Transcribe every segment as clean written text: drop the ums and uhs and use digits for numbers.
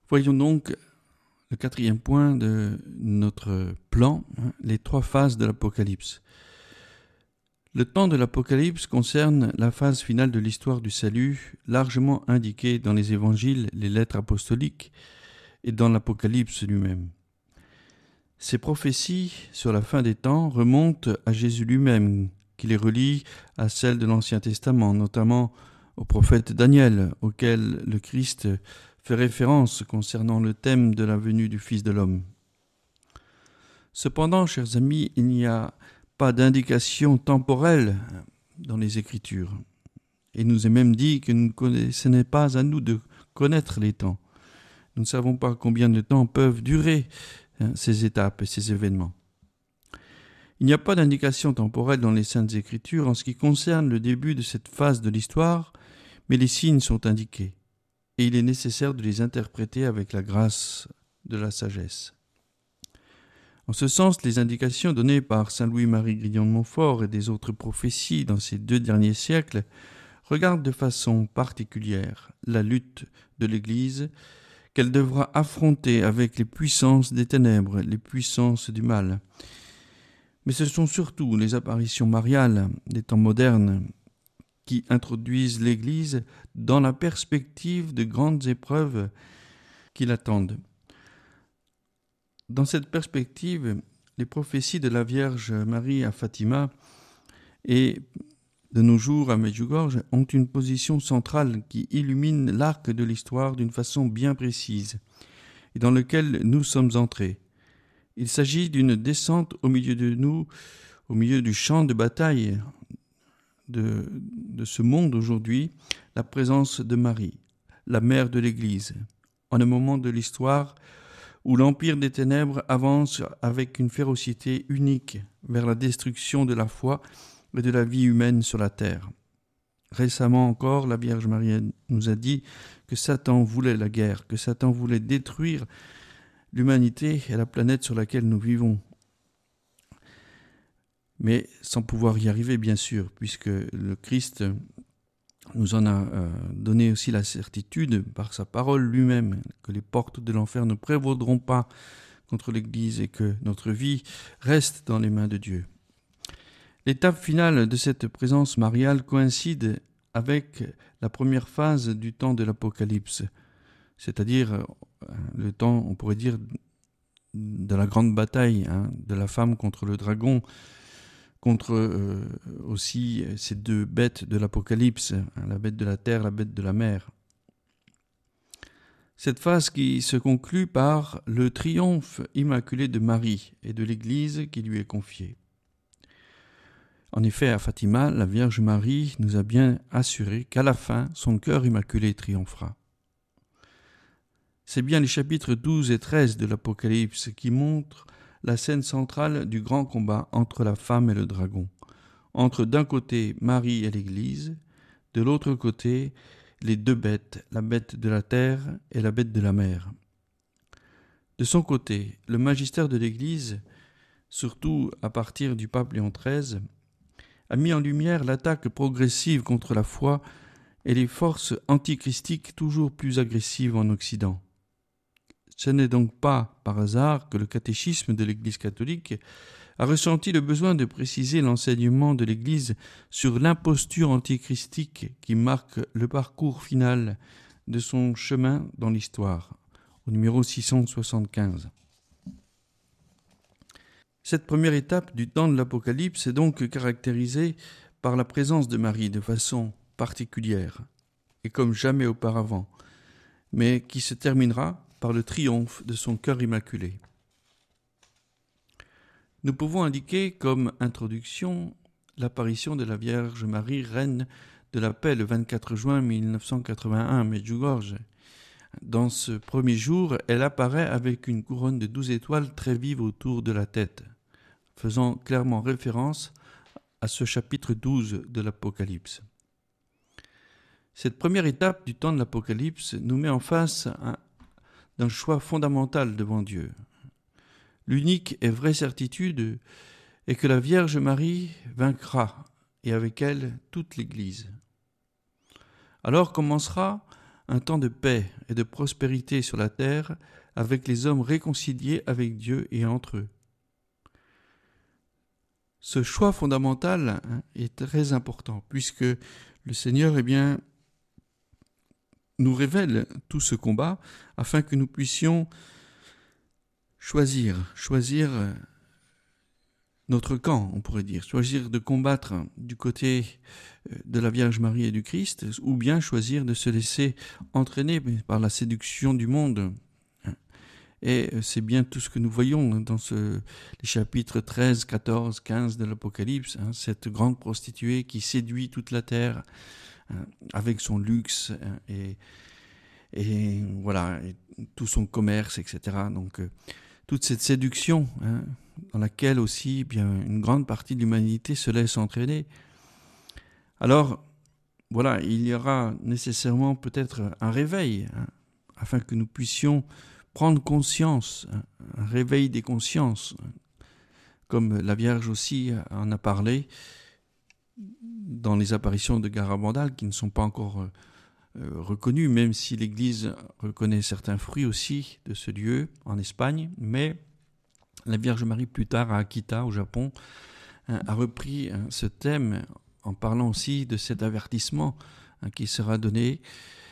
Voyons donc le quatrième point de notre plan, les trois phases de l'Apocalypse. Le temps de l'Apocalypse concerne la phase finale de l'histoire du salut, largement indiquée dans les évangiles, les lettres apostoliques et dans l'Apocalypse lui-même. Ces prophéties sur la fin des temps remontent à Jésus lui-même, qui les relie à celles de l'Ancien Testament, notamment au prophète Daniel, auquel le Christ fait référence concernant le thème de la venue du Fils de l'homme. Cependant, chers amis, il n'y a pas d'indication temporelle dans les Écritures. Il nous est même dit que ce n'est pas à nous de connaître les temps. Nous ne savons pas combien de temps peuvent durer ces étapes et ces événements. Il n'y a pas d'indication temporelle dans les Saintes Écritures en ce qui concerne le début de cette phase de l'histoire, mais les signes sont indiqués, et il est nécessaire de les interpréter avec la grâce de la sagesse. En ce sens, les indications données par saint Louis-Marie Grignon de Montfort et des autres prophéties dans ces 2 derniers siècles regardent de façon particulière la lutte de l'Église qu'elle devra affronter avec les puissances des ténèbres, les puissances du mal. Mais ce sont surtout les apparitions mariales des temps modernes qui introduisent l'Église dans la perspective de grandes épreuves qui l'attendent. Dans cette perspective, les prophéties de la Vierge Marie à Fatima et de nos jours à Medjugorje ont une position centrale qui illumine l'arc de l'histoire d'une façon bien précise et dans lequel nous sommes entrés. Il s'agit d'une descente au milieu de nous, au milieu du champ de bataille de ce monde aujourd'hui, la présence de Marie, la mère de l'Église, en un moment de l'histoire où l'empire des ténèbres avance avec une férocité unique vers la destruction de la foi et de la vie humaine sur la terre. Récemment encore, la Vierge Marie nous a dit que Satan voulait la guerre, que Satan voulait détruire l'humanité et la planète sur laquelle nous vivons. Mais sans pouvoir y arriver, bien sûr, puisque le Christ nous en a donné aussi la certitude par sa parole lui-même, que les portes de l'enfer ne prévaudront pas contre l'Église et que notre vie reste dans les mains de Dieu. L'étape finale de cette présence mariale coïncide avec la première phase du temps de l'Apocalypse, c'est-à-dire le temps, on pourrait dire, de la grande bataille, de la femme contre le dragon, contre aussi ces 2 bêtes de l'Apocalypse, la bête de la terre, la bête de la mer. Cette phase qui se conclut par le triomphe immaculé de Marie et de l'Église qui lui est confiée. En effet, à Fatima, la Vierge Marie nous a bien assuré qu'à la fin, son cœur immaculé triomphera. C'est bien les chapitres 12 et 13 de l'Apocalypse qui montrent la scène centrale du grand combat entre la femme et le dragon, entre d'un côté Marie et l'Église, de l'autre côté les 2 bêtes, la bête de la terre et la bête de la mer. De son côté, le magistère de l'Église, surtout à partir du pape Léon XIII, a mis en lumière l'attaque progressive contre la foi et les forces antichristiques toujours plus agressives en Occident. Ce n'est donc pas par hasard que le catéchisme de l'Église catholique a ressenti le besoin de préciser l'enseignement de l'Église sur l'imposture antichristique qui marque le parcours final de son chemin dans l'histoire, au numéro 675. Cette première étape du temps de l'Apocalypse est donc caractérisée par la présence de Marie de façon particulière et comme jamais auparavant, mais qui se terminera par le triomphe de son cœur immaculé. Nous pouvons indiquer comme introduction l'apparition de la Vierge Marie, reine de la paix, le 24 juin 1981 à Medjugorje. Dans ce premier jour, elle apparaît avec une couronne de 12 étoiles très vive autour de la tête, faisant clairement référence à ce chapitre 12 de l'Apocalypse. Cette première étape du temps de l'Apocalypse nous met en face d'un choix fondamental devant Dieu. L'unique et vraie certitude est que la Vierge Marie vaincra, et avec elle toute l'Église. Alors commencera un temps de paix et de prospérité sur la terre, avec les hommes réconciliés avec Dieu et entre eux. Ce choix fondamental est très important, puisque le Seigneur nous révèle tout ce combat afin que nous puissions choisir notre camp, on pourrait dire, choisir de combattre du côté de la Vierge Marie et du Christ, ou bien choisir de se laisser entraîner par la séduction du monde. Et c'est bien tout ce que nous voyons dans les chapitres 13, 14, 15 de l'Apocalypse, cette grande prostituée qui séduit toute la terre avec son luxe et voilà, et tout son commerce, etc. Donc toute cette séduction dans laquelle aussi une grande partie de l'humanité se laisse entraîner. Alors, voilà, il y aura nécessairement peut-être un réveil, afin que nous puissions prendre conscience, un réveil des consciences, comme la Vierge aussi en a parlé dans les apparitions de Garabandal, qui ne sont pas encore reconnues, même si l'Église reconnaît certains fruits aussi de ce lieu en Espagne, mais la Vierge Marie, plus tard à Akita, au Japon, a repris ce thème en parlant aussi de cet avertissement qui sera donné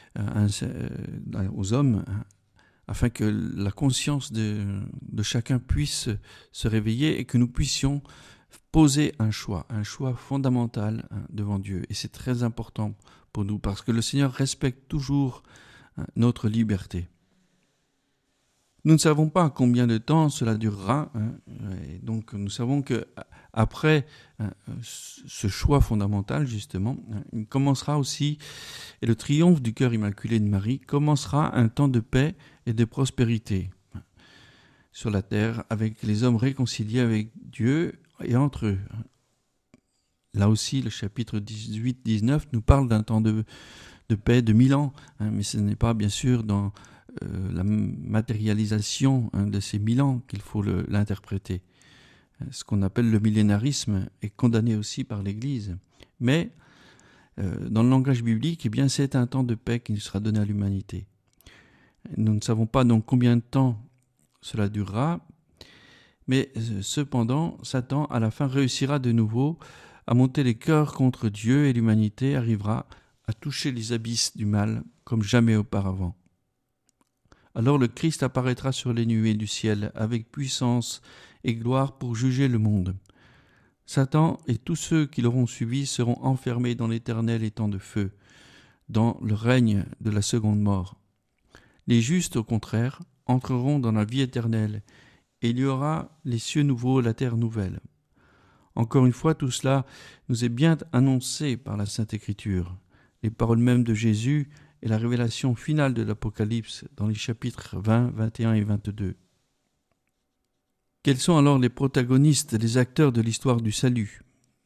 aux hommes afin que la conscience de chacun puisse se réveiller et que nous puissions poser un choix fondamental devant Dieu. Et c'est très important pour nous parce que le Seigneur respecte toujours notre liberté. Nous ne savons pas combien de temps cela durera, et donc nous savons qu'après ce choix fondamental, justement, il commencera aussi, et le triomphe du cœur immaculé de Marie commencera un temps de paix et de prospérité sur la terre, avec les hommes réconciliés avec Dieu et entre eux. Là aussi, le chapitre 18-19 nous parle d'un temps de paix de 1000 ans, mais ce n'est pas bien sûr dans la matérialisation de ces 1000 ans qu'il faut l'interpréter. Ce qu'on appelle le millénarisme est condamné aussi par l'Église. Mais dans le langage biblique, c'est un temps de paix qui sera donné à l'humanité. Nous ne savons pas donc combien de temps cela durera, mais cependant, Satan, à la fin, réussira de nouveau à monter les cœurs contre Dieu et l'humanité arrivera à toucher les abysses du mal comme jamais auparavant. Alors le Christ apparaîtra sur les nuées du ciel avec puissance et gloire pour juger le monde. Satan et tous ceux qui l'auront suivi seront enfermés dans l'éternel étang de feu, dans le règne de la seconde mort. Les justes, au contraire, entreront dans la vie éternelle, et il y aura les cieux nouveaux, la terre nouvelle. Encore une fois, tout cela nous est bien annoncé par la Sainte Écriture. Les paroles mêmes de Jésus et la révélation finale de l'Apocalypse dans les chapitres 20, 21 et 22. Quels sont alors les protagonistes, les acteurs de l'histoire du salut ?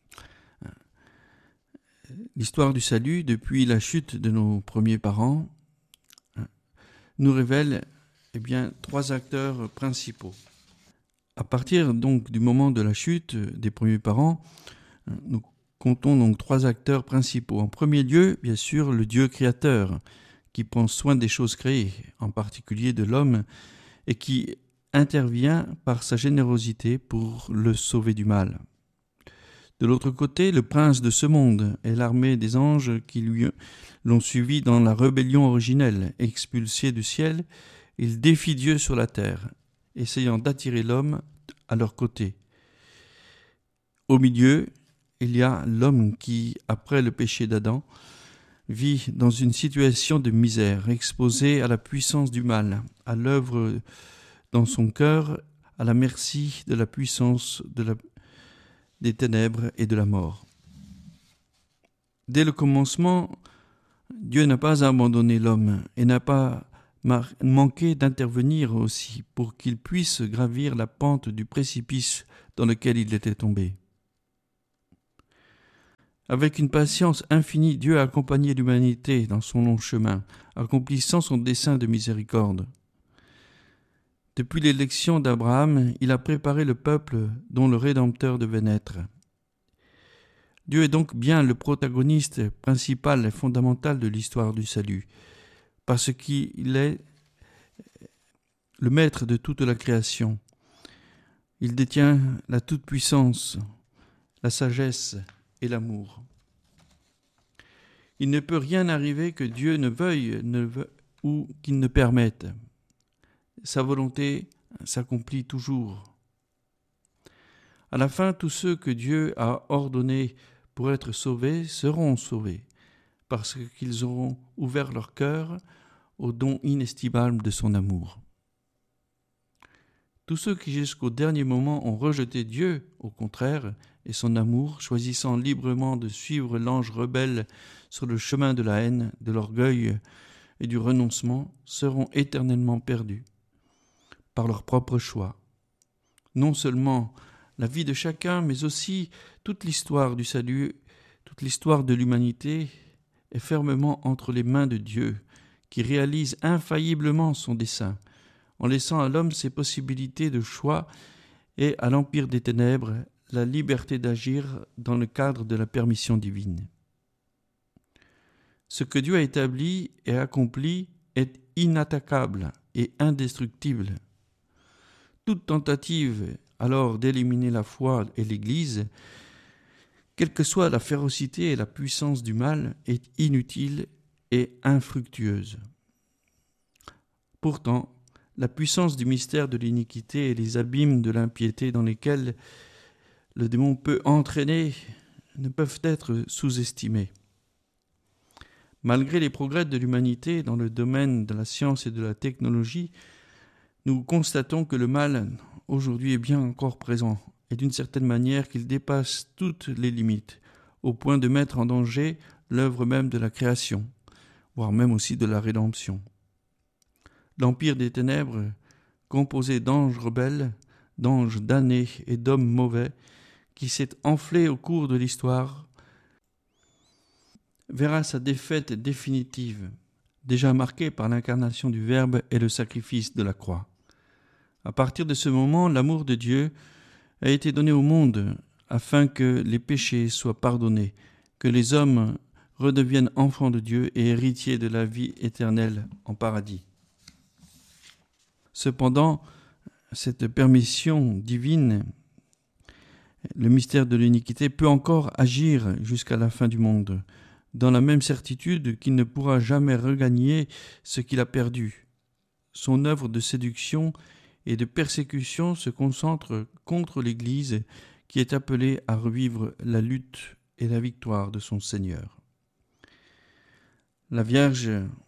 L'histoire du salut, depuis la chute de nos premiers parents, nous révèle 3 acteurs principaux. À partir donc du moment de la chute des premiers parents, nous comptons donc 3 acteurs principaux. En premier lieu, bien sûr, le Dieu créateur, qui prend soin des choses créées, en particulier de l'homme, et qui intervient par sa générosité pour le sauver du mal. De l'autre côté, le prince de ce monde et l'armée des anges qui l'ont suivi dans la rébellion originelle, expulsés du ciel, ils défient Dieu sur la terre, essayant d'attirer l'homme à leur côté. Au milieu, il y a l'homme qui, après le péché d'Adam, vit dans une situation de misère, exposé à la puissance du mal, à l'œuvre dans son cœur, à la merci de la puissance des ténèbres et de la mort. Dès le commencement, Dieu n'a pas abandonné l'homme et n'a pas manqué d'intervenir aussi pour qu'il puisse gravir la pente du précipice dans lequel il était tombé. Avec une patience infinie, Dieu a accompagné l'humanité dans son long chemin, accomplissant son dessein de miséricorde. Depuis l'élection d'Abraham, il a préparé le peuple dont le Rédempteur devait naître. Dieu est donc bien le protagoniste principal et fondamental de l'histoire du salut, parce qu'il est le maître de toute la création. Il détient la toute-puissance, la sagesse et l'amour. Il ne peut rien arriver que Dieu ne veuille ou qu'il ne permette. Sa volonté s'accomplit toujours. À la fin, tous ceux que Dieu a ordonnés pour être sauvés seront sauvés, parce qu'ils auront ouvert leur cœur au don inestimable de son amour. Tous ceux qui jusqu'au dernier moment ont rejeté Dieu, au contraire, et son amour, choisissant librement de suivre l'ange rebelle sur le chemin de la haine, de l'orgueil et du renoncement, seront éternellement perdus par leur propre choix. Non seulement la vie de chacun, mais aussi toute l'histoire du salut, toute l'histoire de l'humanité est fermement entre les mains de Dieu, qui réalise infailliblement son dessein, en laissant à l'homme ses possibilités de choix et à l'empire des ténèbres la liberté d'agir dans le cadre de la permission divine. Ce que Dieu a établi et accompli est inattaquable et indestructible. Toute tentative alors d'éliminer la foi et l'Église, quelle que soit la férocité et la puissance du mal, est inutile et infructueuse. Pourtant, la puissance du mystère de l'iniquité et les abîmes de l'impiété dans lesquels le démon peut entraîner ne peuvent être sous-estimés. Malgré les progrès de l'humanité dans le domaine de la science et de la technologie, nous constatons que le mal aujourd'hui est bien encore présent et d'une certaine manière qu'il dépasse toutes les limites, au point de mettre en danger l'œuvre même de la création, voire même aussi de la rédemption. L'empire des ténèbres, composé d'anges rebelles, d'anges damnés et d'hommes mauvais, qui s'est enflé au cours de l'histoire, verra sa défaite définitive, déjà marquée par l'incarnation du Verbe et le sacrifice de la croix. À partir de ce moment, l'amour de Dieu a été donné au monde afin que les péchés soient pardonnés, que les hommes redeviennent enfants de Dieu et héritiers de la vie éternelle en paradis. Cependant, cette permission divine, le mystère de l'iniquité, peut encore agir jusqu'à la fin du monde, dans la même certitude qu'il ne pourra jamais regagner ce qu'il a perdu. Son œuvre de séduction et de persécution se concentre contre l'Église qui est appelée à revivre la lutte et la victoire de son Seigneur. La Vierge,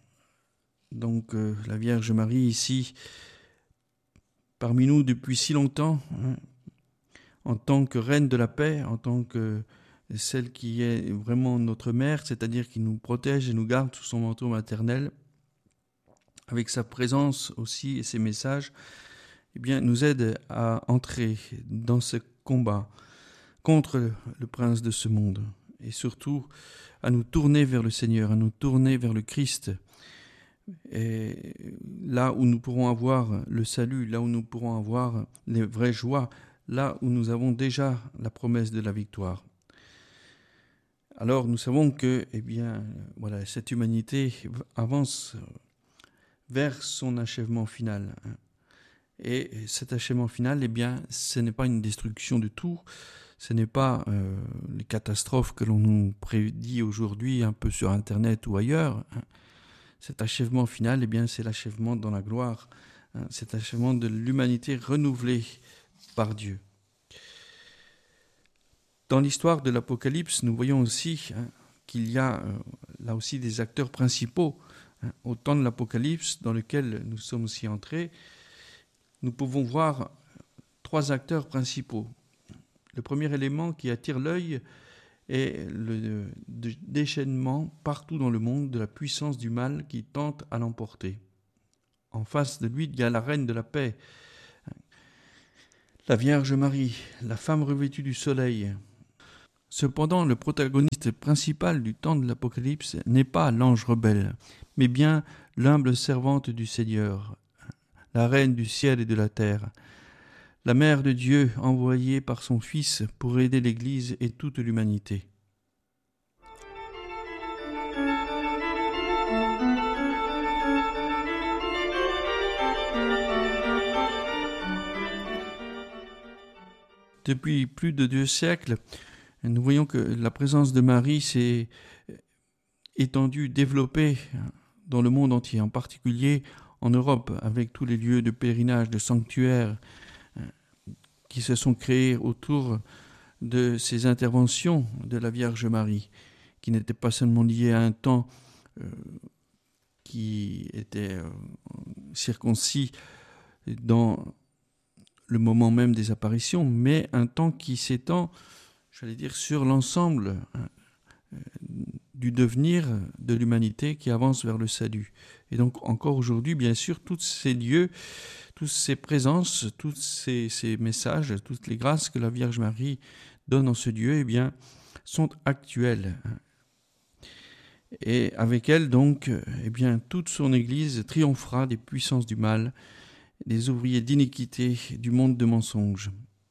la Vierge Marie ici, parmi nous depuis si longtemps, en tant que reine de la paix, en tant que celle qui est vraiment notre mère, c'est-à-dire qui nous protège et nous garde sous son manteau maternel, avec sa présence aussi et ses messages, eh bien, nous aide à entrer dans ce combat contre le prince de ce monde et surtout à nous tourner vers le Seigneur, à nous tourner vers le Christ. Et là où nous pourrons avoir le salut, là où nous pourrons avoir les vraies joies, là où nous avons déjà la promesse de la victoire. Alors nous savons que cette humanité avance vers son achèvement final. Et cet achèvement final, ce n'est pas une destruction de tout, ce n'est pas les catastrophes que l'on nous prédit aujourd'hui un peu sur Internet ou ailleurs. Cet achèvement final, c'est l'achèvement dans la gloire, cet achèvement de l'humanité renouvelée par Dieu. Dans l'histoire de l'Apocalypse, nous voyons aussi qu'il y a là aussi des acteurs principaux. Au temps de l'Apocalypse, dans lequel nous sommes aussi entrés, nous pouvons voir trois acteurs principaux. Le premier élément qui attire l'œil est le déchaînement partout dans le monde de la puissance du mal qui tente à l'emporter. En face de lui, il y a la reine de la paix, la Vierge Marie, la femme revêtue du soleil. Cependant, le protagoniste principal du temps de l'Apocalypse n'est pas l'ange rebelle, mais bien l'humble servante du Seigneur, la reine du ciel et de la terre, la mère de Dieu envoyée par son Fils pour aider l'Église et toute l'humanité. depuis plus de 2 siècles, nous voyons que la présence de Marie s'est étendue, développée dans le monde entier, en particulier en Europe, avec tous les lieux de pèlerinage, de sanctuaires qui se sont créés autour de ces interventions de la Vierge Marie, qui n'étaient pas seulement liées à un temps qui était circoncis dans le moment même des apparitions, mais un temps qui s'étend, j'allais dire, sur l'ensemble du devenir de l'humanité qui avance vers le salut. Et donc encore aujourd'hui, bien sûr, tous ces lieux, toutes ces présences, tous ces messages, toutes les grâces que la Vierge Marie donne en ce Dieu, eh bien, sont actuelles. Et avec elle, donc, eh bien, toute son Église triomphera des puissances du mal, des ouvriers d'iniquité, du monde de mensonges.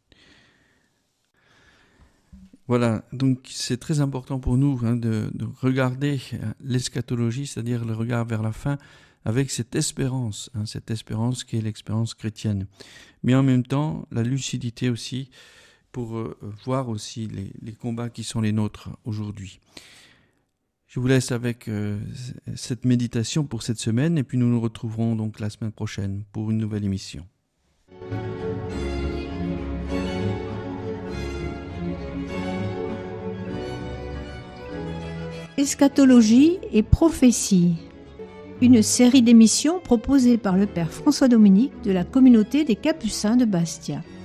Voilà, donc c'est très important pour nous de regarder l'eschatologie, c'est-à-dire le regard vers la fin, avec cette espérance qui est l'expérience chrétienne. Mais en même temps, la lucidité aussi, pour voir aussi les combats qui sont les nôtres aujourd'hui. Je vous laisse avec cette méditation pour cette semaine, et puis nous nous retrouverons donc la semaine prochaine pour une nouvelle émission. Eschatologie et prophétie, une série d'émissions proposée par le Père François Dominique de la communauté des Capucins de Bastia.